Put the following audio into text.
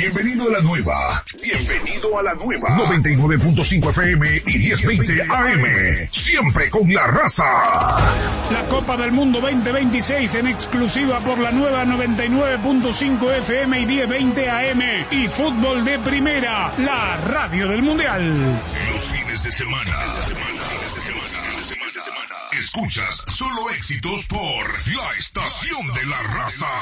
Bienvenido a la nueva. Bienvenido a la nueva. 99.5 FM y 1020 AM. Siempre con la raza. La Copa del Mundo 2026 en exclusiva por la nueva 99.5 FM y 1020 AM. Y fútbol de primera, la radio del Mundial. Los fines de semana. Escuchas solo éxitos por la estación de la raza.